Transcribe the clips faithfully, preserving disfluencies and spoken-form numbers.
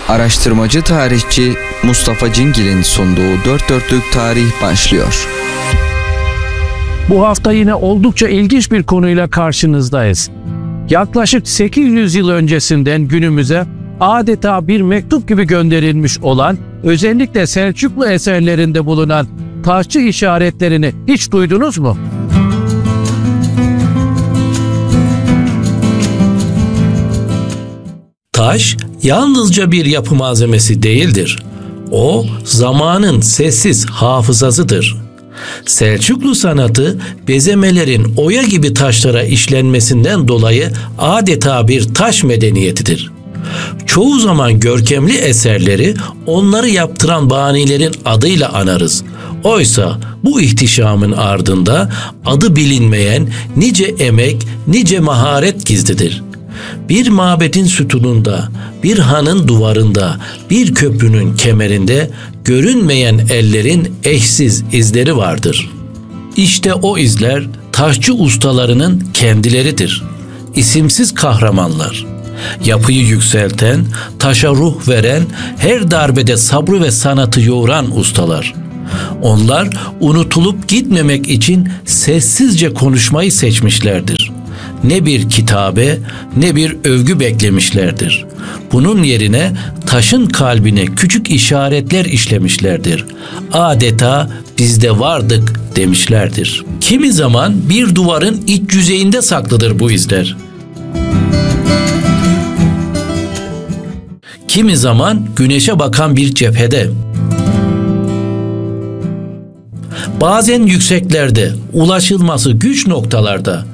Araştırmacı tarihçi Mustafa Cingil'in sunduğu Dört Dörtlük Tarih başlıyor. Bu hafta yine oldukça ilginç bir konuyla karşınızdayız. Yaklaşık sekiz yüz yıl öncesinden günümüze adeta bir mektup gibi gönderilmiş olan, özellikle Selçuklu eserlerinde bulunan taşçı işaretlerini hiç duydunuz mu? Taş yalnızca bir yapı malzemesi değildir. O zamanın sessiz hafızasıdır. Selçuklu sanatı bezemelerin oya gibi taşlara işlenmesinden dolayı adeta bir taş medeniyetidir. Çoğu zaman görkemli eserleri onları yaptıran banilerin adıyla anarız. Oysa bu ihtişamın ardında adı bilinmeyen nice emek, nice maharet gizlidir. Bir mabedin sütununda, bir hanın duvarında, bir köprünün kemerinde görünmeyen ellerin eşsiz izleri vardır. İşte o izler taşçı ustalarının kendileridir. İsimsiz kahramanlar. Yapıyı yükselten, taşa ruh veren, her darbede sabrı ve sanatı yoğuran ustalar. Onlar unutulup gitmemek için sessizce konuşmayı seçmişlerdir. Ne bir kitabe, ne bir övgü beklemişlerdir. Bunun yerine taşın kalbine küçük işaretler işlemişlerdir. Adeta bizde vardık demişlerdir. Kimi zaman bir duvarın iç yüzeyinde saklıdır bu izler. Kimi zaman güneşe bakan bir cephede. Bazen yükseklerde, ulaşılması güç noktalarda.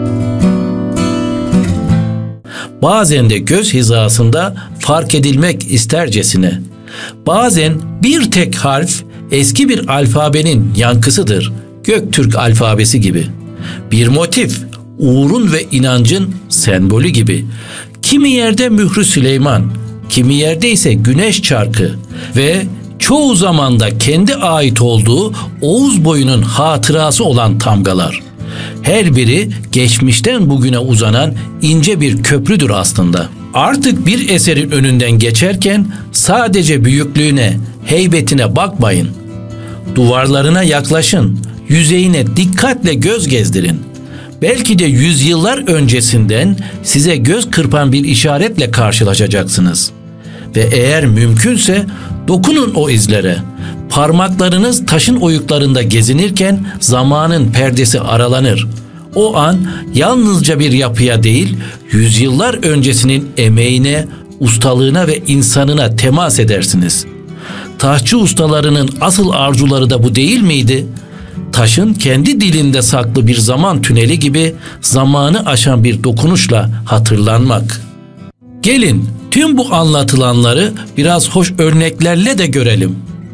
Bazen de göz hizasında fark edilmek istercesine. Bazen bir tek harf eski bir alfabenin yankısıdır. Göktürk alfabesi gibi. Bir motif, uğurun ve inancın sembolü gibi. Kimi yerde mührü Süleyman, kimi yerde ise güneş çarkı ve çoğu zamanda kendi ait olduğu Oğuz boyunun hatırası olan tamgalar. Her biri geçmişten bugüne uzanan ince bir köprüdür aslında. Artık bir eserin önünden geçerken sadece büyüklüğüne, heybetine bakmayın. Duvarlarına yaklaşın, yüzeyine dikkatle göz gezdirin. Belki de yüzyıllar öncesinden size göz kırpan bir işaretle karşılaşacaksınız. Ve eğer mümkünse dokunun o izlere. Parmaklarınız taşın oyuklarında gezinirken zamanın perdesi aralanır. O an yalnızca bir yapıya değil, yüzyıllar öncesinin emeğine, ustalığına ve insanına temas edersiniz. Taşçı ustalarının asıl arzuları da bu değil miydi? Taşın kendi dilinde saklı bir zaman tüneli gibi zamanı aşan bir dokunuşla hatırlanmak. Gelin tüm bu anlatılanları biraz hoş örneklerle de görelim.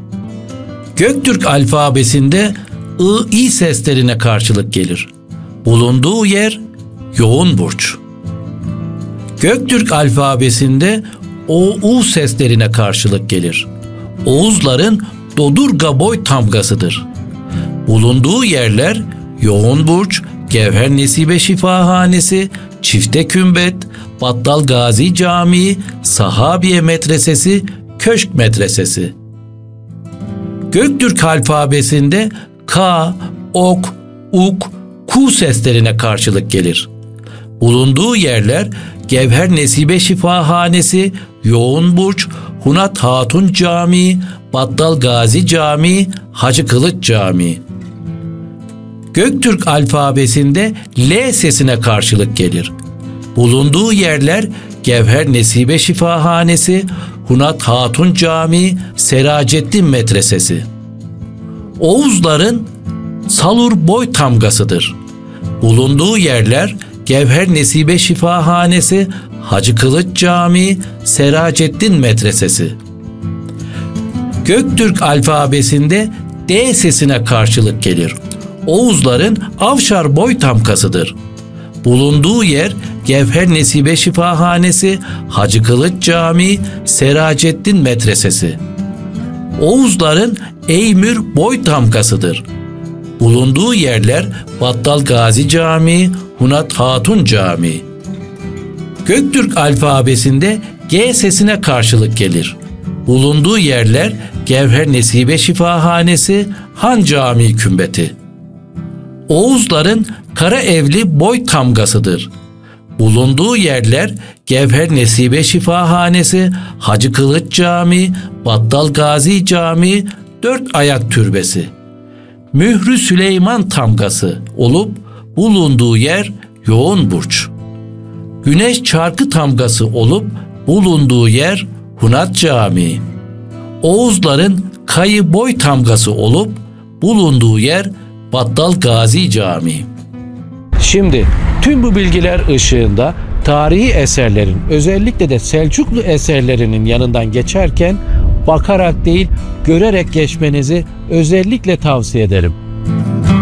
Göktürk alfabesinde ı, i seslerine karşılık gelir. Bulunduğu yer yoğun burç. Göktürk alfabesinde o, u seslerine karşılık gelir. Oğuzların dodurga boy tamgasıdır. Bulunduğu yerler yoğun burç, Gevher Nesibe Şifahanesi, Çifte Kümbet, Battal Gazi Camii, Sahabiye Medresesi, Köşk Medresesi. Göktürk alfabesinde K, Ok, Uk, Ku seslerine karşılık gelir. Bulunduğu yerler Gevher Nesibe Şifahanesi, Yoğun Burç, Hunat Hatun Camii, Battal Gazi Camii, Hacı Kılıç Camii. Göktürk alfabesinde L sesine karşılık gelir. Bulunduğu yerler Gevher Nesibe Şifahanesi, Hunat Hatun Camii, Seracettin Medresesi. Oğuzların Salur boy tamgasıdır. Bulunduğu yerler Gevher Nesibe Şifahanesi, Hacı Kılıç Camii, Seracettin Medresesi. Göktürk alfabesinde D sesine karşılık gelir. Oğuzların Avşar boy tamkasıdır. Bulunduğu yer Gevher Nesibe Şifahanesi, Hacı Kılıç Camii, Seracettin Medresesi. Oğuzların Eymür boy tamkasıdır. Bulunduğu yerler Battal Gazi Camii, Hunat Hatun Camii. Göktürk alfabesinde G sesine karşılık gelir. Bulunduğu yerler Gevher Nesibe Şifahanesi, Han Camii Kümbeti. Oğuzların Karaevli boy tamgasıdır. Bulunduğu yerler Gevher Nesibe Şifahanesi, Hacı Kılıç Camii, Battal Gazi Camii, Dört Ayak Türbesi. Mührü Süleyman tamgası olup bulunduğu yer Yoğun Burç. Güneş Çarkı tamgası olup bulunduğu yer Hunat Camii. Oğuzların Kayı Boy tamgası olup bulunduğu yer Battal Gazi Camii. Şimdi tüm bu bilgiler ışığında tarihi eserlerin, özellikle de Selçuklu eserlerinin yanından geçerken bakarak değil, görerek geçmenizi özellikle tavsiye ederim.